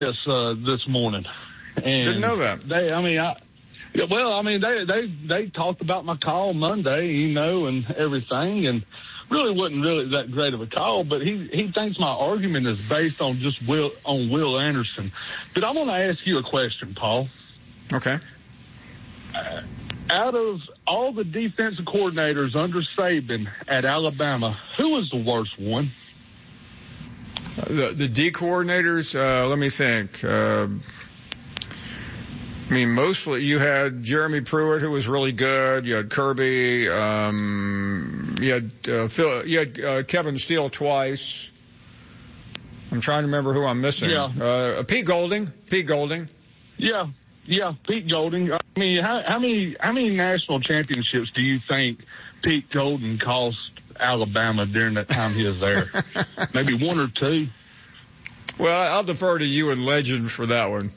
this morning. And didn't know that. They talked about my call Monday, and everything, and really wasn't really that great of a call, but he thinks my argument is based on just Will Anderson. But I'm going to ask you a question, Paul. Okay. Out of all the defensive coordinators under Saban at Alabama, who was the worst one? The D coordinators, let me think. Mostly you had Jeremy Pruitt, who was really good. You had Kirby. You had Kevin Steele twice. I'm trying to remember who I'm missing. Yeah. Pete Golding. Yeah, Pete Golding. How many national championships do you think Pete Golding cost Alabama during that time he was there? Maybe one or two. Well, I'll defer to you and Legend for that one.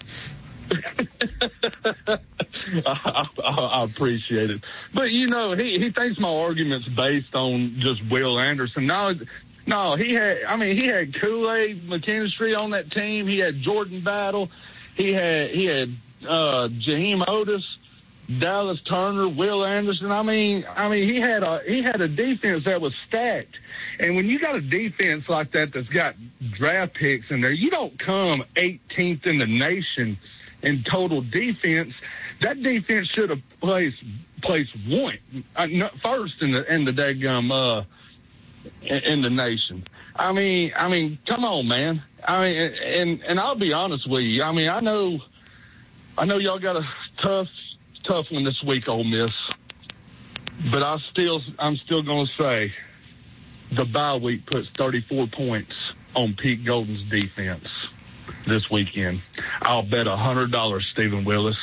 I appreciate it. But, he thinks my argument's based on just Will Anderson. No, he had Kool-Aid McKinstry on that team. He had Jordan Battle. He had Jaheim Otis, Dallas Turner, Will Anderson. He had a defense that was stacked. And when you got a defense like that that's got draft picks in there, you don't come 18th in the nation in total defense. That defense should have placed one first in the daggum in the nation. Come on, man. And I'll be honest with you. I know y'all got a tough one this week, Ole Miss. But I'm still going to say the bye week puts 34 points on Pete Golding's defense this weekend. I'll bet $100, Stephen Willis,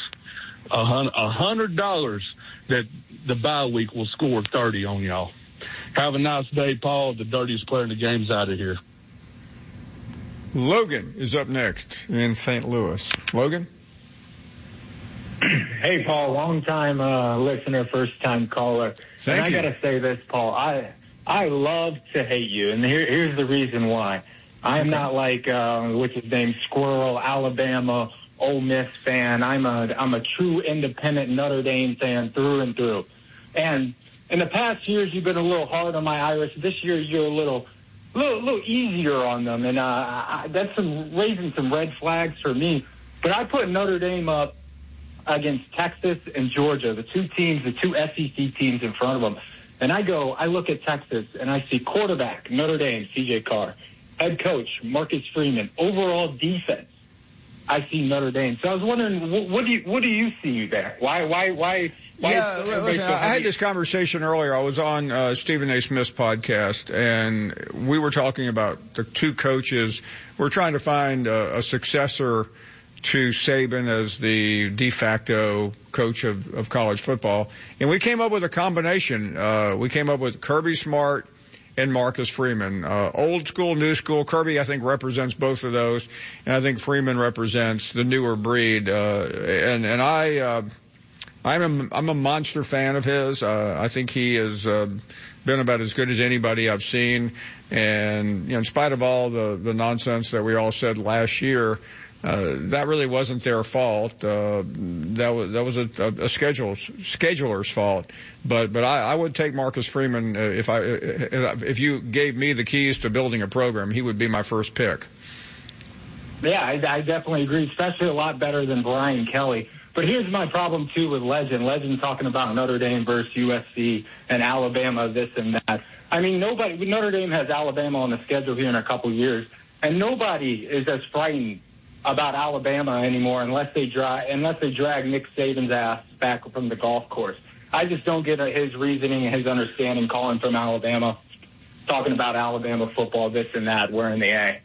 $100 that the bye week will score 30 on y'all. Have a nice day, Paul. The dirtiest player in the game's out of here. Logan is up next in St. Louis. Logan? Hey, Paul, long-time listener, first-time caller. Thank you. I got to say this, Paul. I love to hate you, and here's the reason why. I'm not like what's his name, Squirrel, Alabama, Ole Miss fan. I'm a true independent Notre Dame fan through and through. And in the past years, you've been a little hard on my Irish. This year, you're a little easier on them, and that's raising some red flags for me. But I put Notre Dame up against Texas and Georgia, the two SEC teams in front of them. And I look at Texas, and I see quarterback, Notre Dame, C.J. Carr. Head coach, Marcus Freeman. Overall defense, I see Notre Dame. So I was wondering, what do you see there? Why? Yeah, listen, I had this conversation earlier. I was on Stephen A. Smith's podcast, and we were talking about the two coaches. We're trying to find a successor to Saban as the de facto coach of college football. And we came up with a combination. We came up with Kirby Smart and Marcus Freeman. Old school, new school. Kirby, I think, represents both of those. And I think Freeman represents the newer breed. I'm a monster fan of his. I think he has been about as good as anybody I've seen. And, in spite of all the nonsense that we all said last year, that really wasn't their fault. That was a scheduler's fault. But I would take Marcus Freeman if you gave me the keys to building a program, he would be my first pick. Yeah, I definitely agree, especially a lot better than Brian Kelly. But here's my problem, too, with Legend. Legend talking about Notre Dame versus USC and Alabama, this and that. Notre Dame has Alabama on the schedule here in a couple years, and nobody is as frightened about Alabama anymore unless they drag Nick Saban's ass back from the golf course. I just don't get his reasoning and his understanding calling from Alabama, talking about Alabama football, this and that, wearing the A.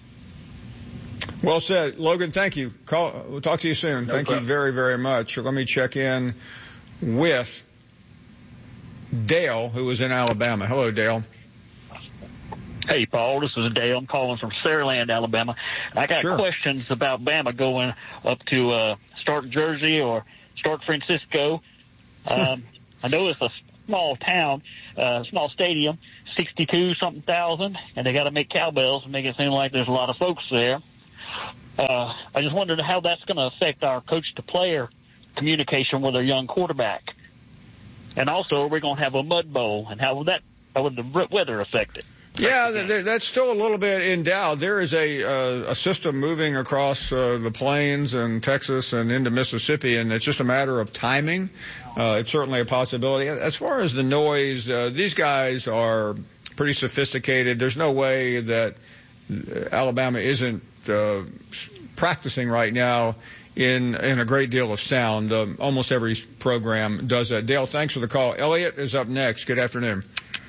Well said. Logan, thank you. We'll talk to you soon. Thank you very, very much. Let me check in with Dale, who is in Alabama. Hello, Dale. Hey, Paul, this is Dale. I'm calling from Saraland, Alabama. I got questions about Bama going up to start Jersey or start Francisco. I know it's a small town, small stadium, 62-something thousand, and they got to make cowbells and make it seem like there's a lot of folks there. I just wondered how that's going to affect our coach-to-player communication with our young quarterback. And also, are we going to have a mud bowl, and how would the weather affect it? Yeah, that's still a little bit in doubt. There is a system moving across the plains and Texas and into Mississippi, and it's just a matter of timing. It's certainly a possibility. As far as the noise, these guys are pretty sophisticated. There's no way that Alabama isn't practicing right now in a great deal of sound. Almost every program does that. Dale, thanks for the call. Elliot is up next. Good afternoon.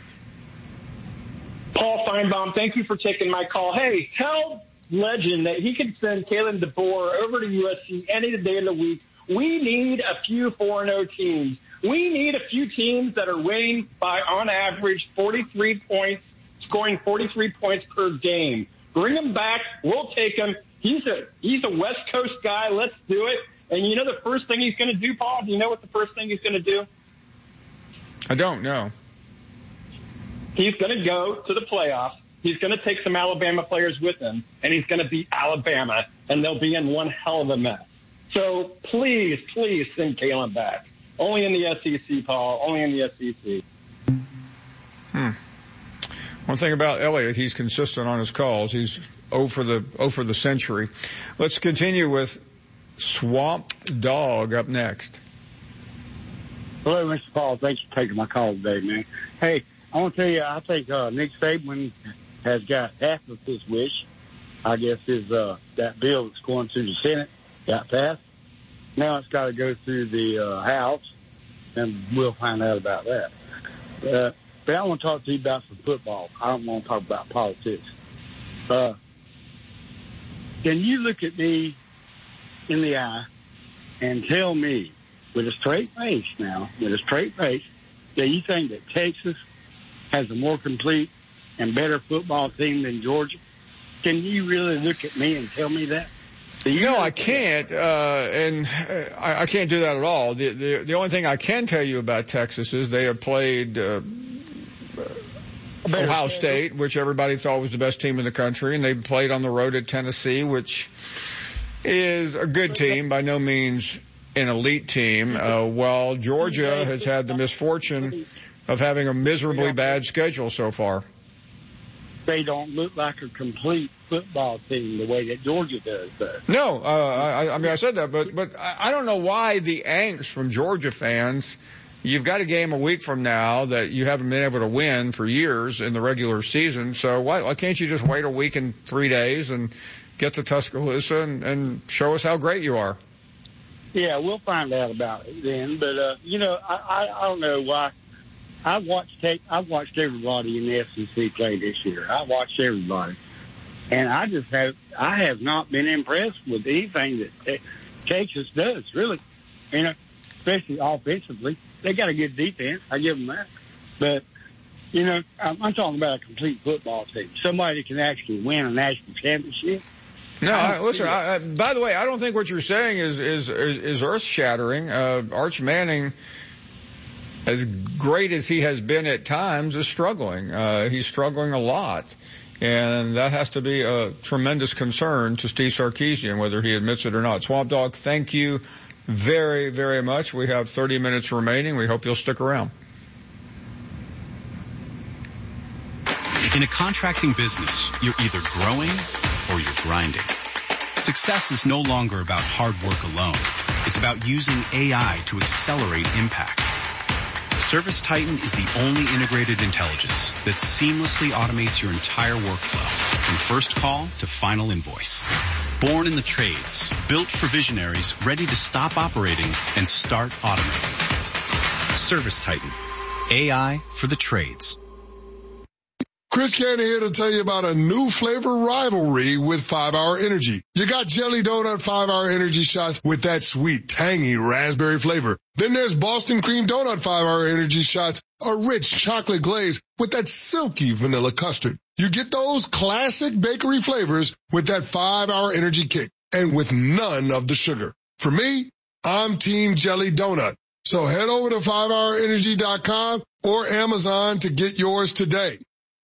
Paul Feinbaum, thank you for taking my call. Hey, tell Legend that he can send Kalen DeBoer over to USC any day of the week. We need a few 4-0 teams. We need a few teams that are winning by, on average, 43 points, scoring 43 points per game. Bring him back. We'll take him. He's a West Coast guy. Let's do it. And you know the first thing he's going to do, Paul? Do you know what the first thing he's going to do? I don't know. He's going to go to the playoffs. He's going to take some Alabama players with him, and he's going to beat Alabama, and they'll be in one hell of a mess. So please send Kalen back. Only in the SEC, Paul. Only in the SEC. One thing about Elliott, he's consistent on his calls. He's 0 for the century. Let's continue with Swamp Dog up next. Hello, Mr. Paul. Thanks for taking my call today, man. Hey, I want to tell you, I think Nick Saban has got half of his wish. I guess is that bill that's going through the Senate got passed. Now it's got to go through the House, and we'll find out about that. But I want to talk to you about some football. I don't want to talk about politics. Can you look at me in the eye and tell me, with a straight face that you think that Texas has a more complete and better football team than Georgia? Can you really look at me and tell me that? No, I can't, and I can't do that at all. The only thing I can tell you about Texas is they have played Ohio State, which everybody thought was the best team in the country, and they played on the road at Tennessee, which is a good team, by no means an elite team, while Georgia has had the misfortune of having a miserably bad schedule so far. They don't look like a complete football team the way that Georgia does, though. No, I mean, I said that, but I don't know why the angst from Georgia fans. You've got a game a week from now that you haven't been able to win for years in the regular season, so why can't you just wait a week and 3 days and get to Tuscaloosa and show us how great you are? Yeah, we'll find out about it then, but, I don't know why. I've watched everybody in the SEC play this year. I watched everybody. And I have not been impressed with anything that Texas does, really. Especially offensively. They got a good defense. I give them that. But, I'm talking about a complete football team. Somebody that can actually win a national championship. No, listen, by the way, I don't think what you're saying is earth-shattering. Arch Manning, as great as he has been at times, is struggling. He's struggling a lot. And that has to be a tremendous concern to Steve Sarkisian, whether he admits it or not. Swamp Dog, thank you very, very much. We have 30 minutes remaining. We hope you'll stick around. In a contracting business, you're either growing or you're grinding. Success is no longer about hard work alone. It's about using AI to accelerate impact. ServiceTitan is the only integrated intelligence that seamlessly automates your entire workflow, from first call to final invoice. Born in the trades, built for visionaries ready to stop operating and start automating. ServiceTitan, AI for the trades. Chris Cannon here to tell you about a new flavor rivalry with 5-Hour Energy. You got Jelly Donut 5-Hour Energy shots with that sweet, tangy raspberry flavor. Then there's Boston Cream Donut 5-Hour Energy shots, a rich chocolate glaze with that silky vanilla custard. You get those classic bakery flavors with that 5-Hour Energy kick and with none of the sugar. For me, I'm Team Jelly Donut. So head over to 5hourenergy.com or Amazon to get yours today.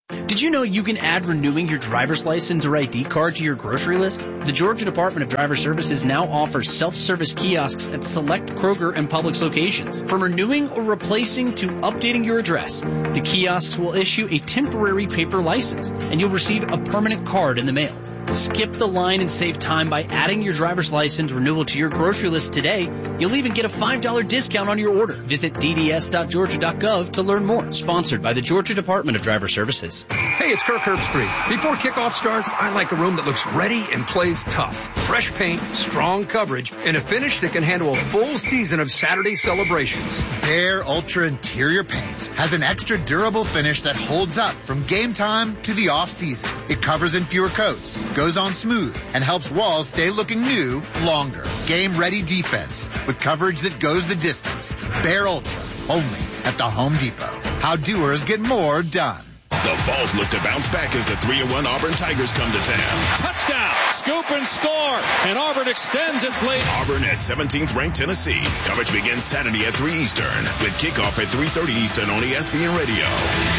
Did you know you can add renewing your driver's license or ID card to your grocery list? The Georgia Department of Driver Services now offers self-service kiosks at select Kroger and Publix locations. From renewing or replacing to updating your address, the kiosks will issue a temporary paper license, and you'll receive a permanent card in the mail. Skip the line and save time by adding your driver's license renewal to your grocery list today. You'll even get a $5 discount on your order. Visit dds.georgia.gov to learn more. Sponsored by the Georgia Department of Driver Services. Hey, it's Kirk Herbstreit. Before kickoff starts, I like a room that looks ready and plays tough. Fresh paint, strong coverage, and a finish that can handle a full season of Saturday celebrations. Behr Ultra Interior Paint has an extra durable finish that holds up from game time to the off-season. It covers in fewer coats, goes on smooth, and helps walls stay looking new longer. Game-ready defense with coverage that goes the distance. Behr Ultra, only at the Home Depot. How doers get more done. The Vols look to bounce back as the 3-1 Auburn Tigers come to town. Touchdown! Scoop and score! And Auburn extends its lead. Auburn at 17th ranked Tennessee. Coverage begins Saturday at 3 Eastern with kickoff at 3:30 Eastern on ESPN Radio.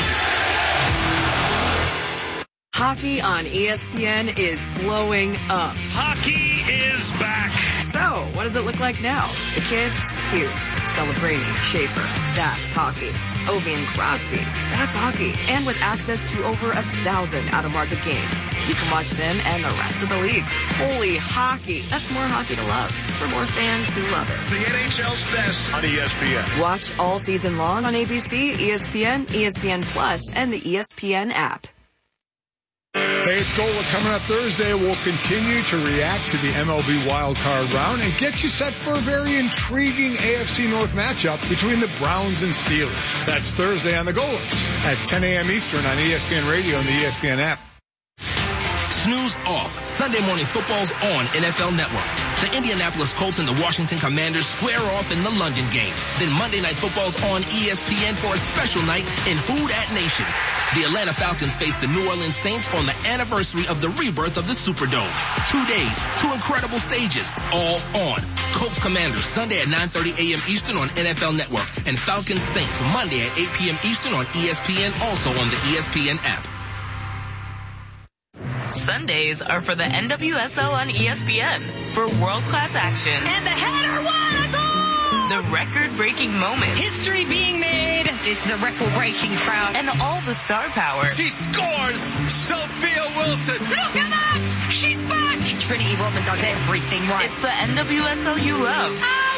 Hockey on ESPN is blowing up. Hockey is back. So, what does it look like now? The kids, Hughes, Celebrini, Schaefer, that's hockey. Ovi and Crosby, that's hockey. And with access to over 1,000 out-of-market games, you can watch them and the rest of the league. Holy hockey. That's more hockey to love for more fans who love it. The NHL's best on ESPN. Watch all season long on ABC, ESPN, ESPN Plus, and the ESPN app. Hey, it's Gola. Coming up Thursday, we'll continue to react to the MLB wildcard round and get you set for a very intriguing AFC North matchup between the Browns and Steelers. That's Thursday on the Golas at 10 a.m. Eastern on ESPN Radio and the ESPN app. Snooze off. Sunday morning football's on NFL Network. The Indianapolis Colts and the Washington Commanders square off in the London game. Then Monday Night Football's on ESPN for a special night in Who Dat Nation. The Atlanta Falcons face the New Orleans Saints on the anniversary of the rebirth of the Superdome. 2 days, 2 incredible stages, all on. Colts Commanders Sunday at 9:30 a.m. Eastern on NFL Network. And Falcons Saints Monday at 8 p.m. Eastern on ESPN, also on the ESPN app. Sundays are for the NWSL on ESPN for world-class action. And the header, what a goal! The record-breaking moments. History being made. It's a record-breaking crowd. And all the star power. She scores! Sophia Wilson! Look at that! She's back! Trinity Rodman does everything right. It's the NWSL you love.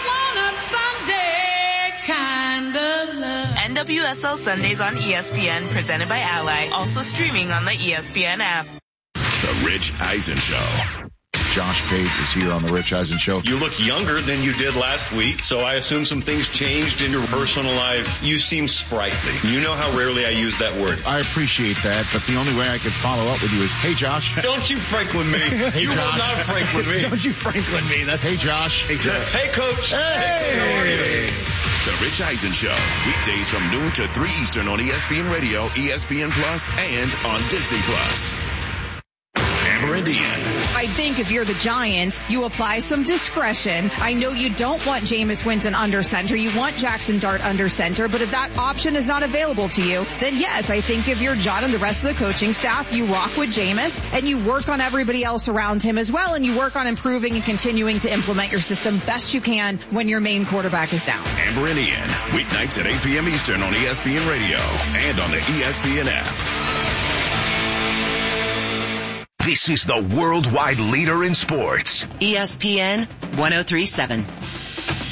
I want a Sunday kind of love. NWSL Sundays on ESPN, presented by Ally. Also streaming on the ESPN app. The Rich Eisen Show. Josh Page is here on the Rich Eisen Show. You look younger than you did last week, so I assume some things changed in your personal life. You seem sprightly. You know how rarely I use that word. I appreciate that, but the only way I could follow up with you is, hey, Josh. Don't you Franklin me. Hey, you Josh. will not Franklin me. Don't you Franklin me. That's hey, Josh. Hey, Josh. Hey, Coach. Hey. How are you? The Rich Eisen Show. Weekdays from noon to 3 Eastern on ESPN Radio, ESPN Plus, and on Disney Plus. Amber Indian. I think if you're the Giants, you apply some discretion. I know you don't want Jameis Winston under center. You want Jackson Dart under center. But if that option is not available to you, then yes, I think if you're John and the rest of the coaching staff, you rock with Jameis and you work on everybody else around him as well. And you work on improving and continuing to implement your system best you can when your main quarterback is down. Amber Indian. Weeknights at 8 p.m. Eastern on ESPN Radio and on the ESPN app. This is the worldwide leader in sports. ESPN 1037.